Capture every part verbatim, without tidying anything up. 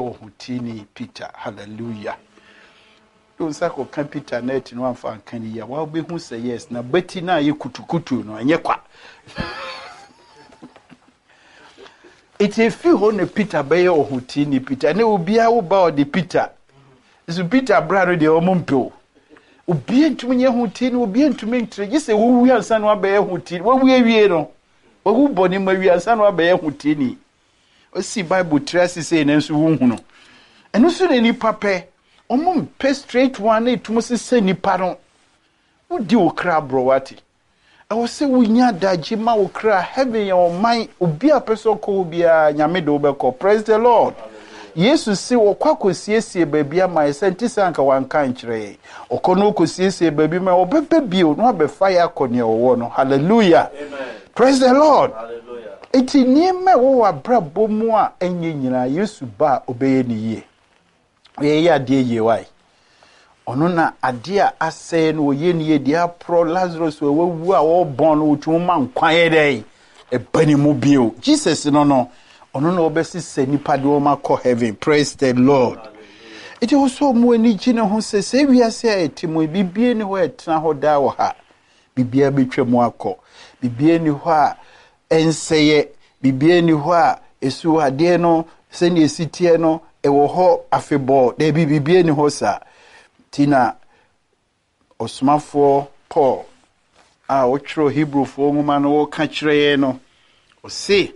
hutini Peter. Hallelujah. Don't say ko kan Peter net no amfa kan ya. Wa be hu say yes na beti na ye kutukutu no anye kwa. It a few on Peter be o hutini Peter. Ne obi a wo ba o de Peter. So Peter brother de omompo. Obi entumi nye hutini, obi entumi ntre. Gise wo wi ansa no abaye hutini. Wo wi awie no. Wo hu boni ma wi ansa no abaye hutini. O si Bible trace say na nso wo hu no. Eno so ne nipa pe. Omo pe straight one e tumo se se nipa no. Wo di okra bro wati. I was say we nya daji ma okra heaven your mind obi a person ko obi a nyame do be ko. Praise the Lord. Yesu si okwa kosiesie baabi ama esentisa anka wanka nkyere okono kosiesie baabi ma obebe bio no abefa ya akone owo no. Hallelujah. Amen. Praise the Lord. Hallelujah. Eti nieme wo abrabo mu a enye nyina Yesu ba obeye ni ye ye ya de ye wai ono na ade a ase no ye ni ye dia pro Lazarus we wu a wo bon no twuma nkwan ye dai e bani mu bio Jesus no no ono na obesi se nipa de o ma ko heaven. Praise the Lord. It also mu ani gine ho se se wiase a etimo bibie ni ho etena ho da wo ha bibia betwam akọ bibie ni ho a enseye bibie ni ho a esu ade no se ni esitie no ewo ho afebo de bibie ni ho sa tina osmafo Paul a wotro Hebrew fo nguma no wo ka kire no o se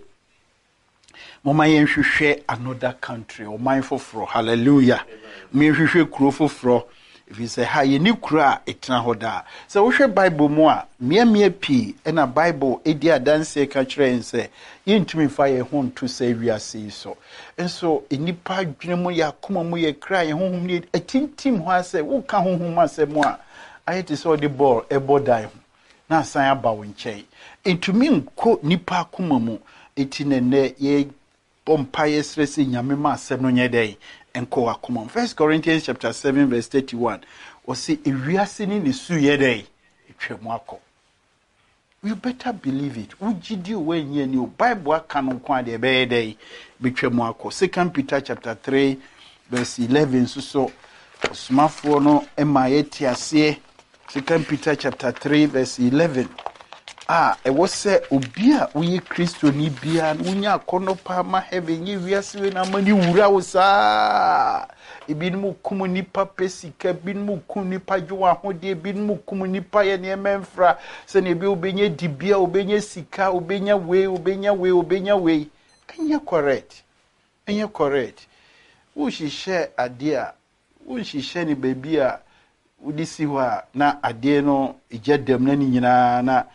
mama yen hwehwe another country o mindful for. Hallelujah. Me hwehwe kuro foforo if you say ha ye ni kuro a etena hoda so wo hwe Bible mu a mia mia pi e na Bible edi adanse ka kire nse yentumi fa ye ho nto say wiase so enso enipa dwene mu ya koma mu ye kra ye honhom ni atintim ho ase wo ka honhom ase mu a ayete so the ball e bodai na san aba wo nkyei entumi nko nipa koma mu etinene ye pompa yesresi nyame ma asem no nyedai enko akoma. First Corinthians chapter seven verse thirty-one o se ewiase ni ne su yedai etwemu akọ. You better believe it. Ujidi we nye ni Bible aka no kwa de be yedai betwemu akọ. Second Peter chapter three verse eleven so so smafo no ema yeti ase. Second Peter chapter three verse eleven. Ah, e wo se obi a uye Kristo ni bia unya akono pa ma heaven ye wiase we na mani wura wo saa ebinmu kum nipa pesika binmu kum nipa dwo ahode binmu kum nipa ye ne memfra se ne bi obenye dibia obenye sika obenya we obenya we obenya we anya correct anya correct wo hihye ade a wo hihye ne baby a udisi ho a na ade no ejadam na ni nyina na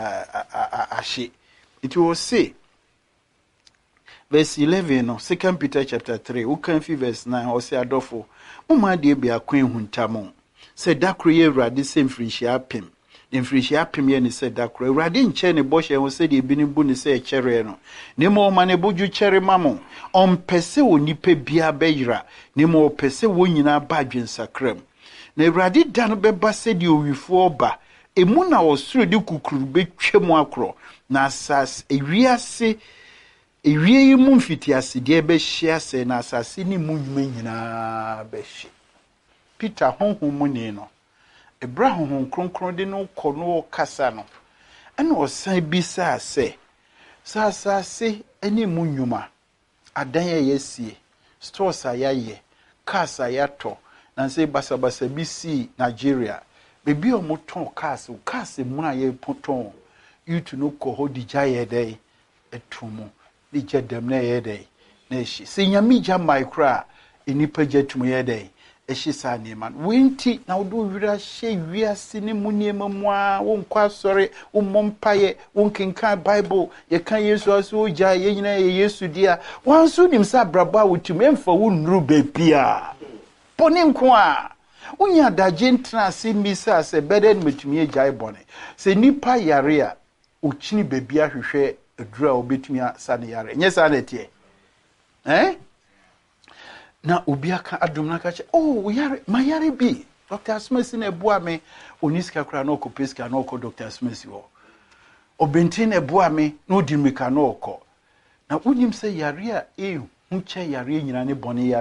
ashe. It will say verse eleven no Second Peter chapter three who can fi verse nine or say adofo mama de bia kwen huntamon say dakro ye urade sem frihia pem den frihia pem ye ne say dakro urade nche ne bo hye ho say de bi ne bu ne say chere no ne mo ma ne boju chere mamo on pese onipa bia beyira ne mo pese wonyina ba adwensakram na urade dan beba say de owifo oba emu na osuru di kukuru betwemu akro na asas ewiase ewie yi mu mfitiase de be hia se na asase ni mu nyuma nyina be hye Peter honhom mu ni no Abraham hon kronkron de no kɔ no kasa no ɛna osan bisa se sa asase ani mu nyuma adan ye yesie stores ayaye cars ayato na se basa basa bisi Nigeria bebi o moton cars o cars mu na ye poton you to no ko hodi jaye dey etumu di jedem na ye dey na eshi se nyami ja micro enipa jetumu ye dey eshi sa ne man wenti na wo do wira hye wiase ne mu ne mamu a wo nkwa sore wo mompaye wo nkenka Bible ye kan Yesu aso ja ye nyina ye Yesu dia wanso nim sa braba wotum emfa wo nuru bebia poni nko a unya daje ntra se misa se beden metumi ejai bone se nipa yare a uchini bebia hwehwe adura obetumi asane yare nye sa na tie eh na obi aka adum na ka che oh yare ma yare bi Doctor Smith na ebua me oniska kra na okopeska na okọ Doctor Smith wo obenti na ebua me na odi mika na okọ na unyim se yare a eh hu che yare nyina ne bone